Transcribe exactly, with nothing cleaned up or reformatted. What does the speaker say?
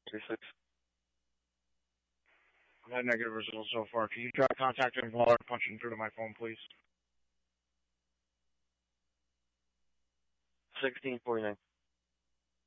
thirty-six. I've had negative results so far. Can you try contacting him while I'm punching through to my phone, please? sixteen forty-nine.